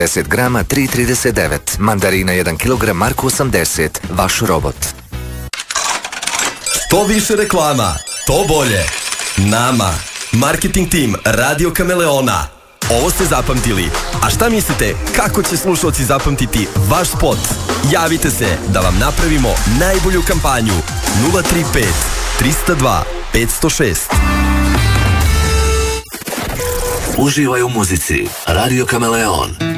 10 grama 3,39. Mandarina 1 kg Marko 80. Vaš robot. To više reklama, to bolje. Nama. Marketing tim Radio Kameleona. Ovo ste zapamtili. A šta mislite, kako će slušalci zapamtiti vaš spot? Javite se da vam napravimo najbolju kampanju. 035 302 506. Uživaj u muzici. Radio Kameleon.